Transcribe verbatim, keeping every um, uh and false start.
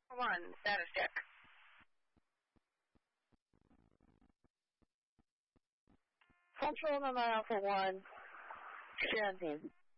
One, status check. Central November Alpha one, seventeen.